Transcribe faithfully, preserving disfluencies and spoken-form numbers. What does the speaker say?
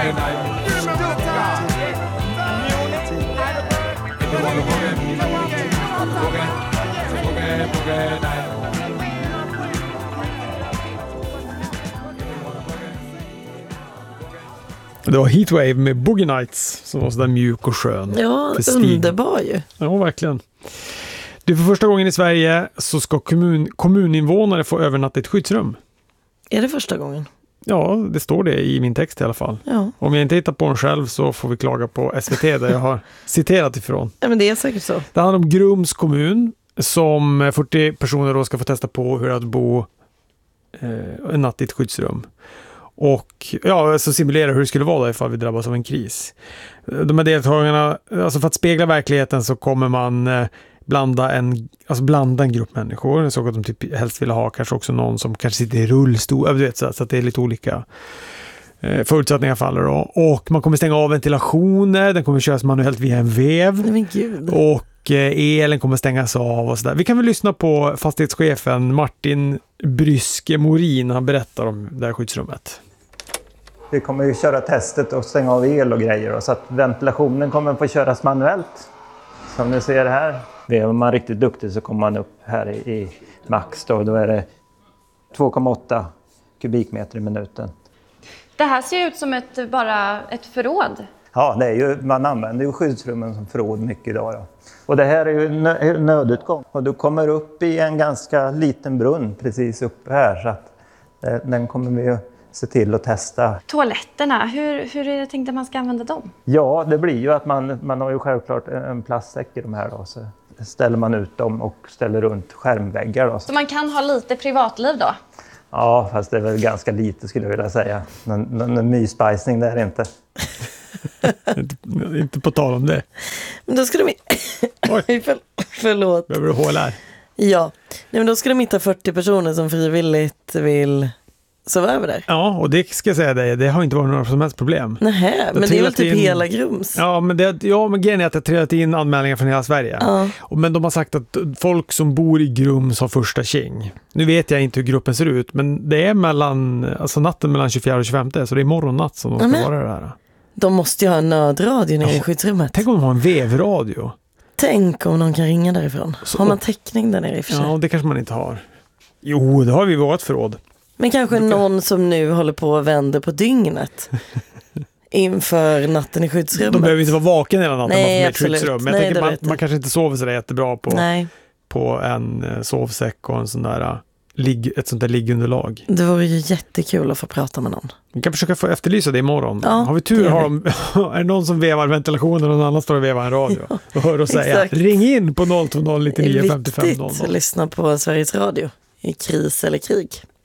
Det var Heatwave med Boogie Nights som var sådär mjuk och skön. Ja, underbar ju. Ja, verkligen. Du, för första gången i Sverige så ska kommun, kommuninvånare få övernatta i ett skyddsrum. Är det första gången? Ja, det står det i min text i alla fall. Ja. Om jag inte hittar på den själv så får vi klaga på S V T där jag har citerat ifrån. Ja, men det är säkert så. Det handlar om Grums kommun som fyrtio personer då ska få testa på hur att bo eh, en natt i ett skyddsrum. Och ja, så simulera hur det skulle vara då ifall vi drabbas av en kris. De här deltagarna, alltså för att spegla verkligheten så kommer man eh, blanda en, alltså blanda en grupp människor. Jag såg att de typ helst vill ha kanske också någon som kanske sitter i rullstol, du vet, så, så att det är lite olika eh, förutsättningar faller då. Och man kommer stänga av ventilationer, den kommer köras manuellt via en vev. Nej, men gud. Och eh, elen kommer stängas av och sådär. Vi kan väl lyssna på fastighetschefen Martin Bryske Morin, han berättar om det här skyddsrummet. Vi kommer ju köra testet och stänga av el och grejer då, så att ventilationen kommer få köras manuellt. Som ni ser här. Är man riktigt duktig så kommer man upp här i, i max då. Då är det två komma åtta kubikmeter i minuten. Det här ser ut som ett, bara ett förråd. Ja, det är ju, man använder ju skyddsrummen som förråd mycket idag. Då. Och det här är ju en nödutgång. Och du kommer upp i en ganska liten brunn precis uppe här. Så att den kommer vi ju se till att testa. Toaletterna, hur, hur är det tänkt att man ska använda dem? Ja, det blir ju att man, man har ju självklart en plastsäck i de här då. Så ställer man ut dem och ställer runt skärmväggar då. Så man kan ha lite privatliv då? Ja, fast det är väl ganska lite skulle jag vilja säga. Någon, någon myspajsning där inte. inte, inte på tal om det. Men då ska de... Oj, för, förlåt. Behöver du hål här? Ja, nej, men då ska de hitta fyrtio personer som frivilligt vill sova över där. Ja, och det ska jag säga dig, det har inte varit några som helst problem. Nej, men det är väl typ in... hela Grums. Ja, men det, ja, men grejen är att det har trillat in anmälningar från hela Sverige. Ja. Och, men de har sagt att folk som bor i Grums har första king. Nu vet jag inte hur gruppen ser ut, men det är mellan, alltså natten mellan tjugofjärde och tjugofemte, så det är morgonnatt som de ska Amen. vara där. De måste ju ha en nödradio nere ja. i skyddsrummet. Tänk om de har en vevradio. Tänk om någon kan ringa därifrån. Så, har man täckning där nere i för sig? Ja, det kanske man inte har. Jo, det har vi i vårt förråd. Men kanske kan... någon som nu håller på och vänder på dygnet inför natten i skyddsrummet. De behöver inte vara vaken hela natten. Nej, man får skyddsrum. Men jag Nej, tänker man, man kanske inte sover så där jättebra på, Nej. på en sovsäck och en sån där, ligg, ett sånt där liggunderlag. Det vore ju jättekul att få prata med någon. Vi kan försöka få efterlysa det imorgon. Ja, har vi tur har de, är det någon som vevar ventilationen och någon annan står och vevar en radio. Ja, och hör och säga, exakt. Ring in på noll två noll nittionio femtiofem noll noll. Det är viktigt att lyssna på Sveriges Radio i kris eller krig.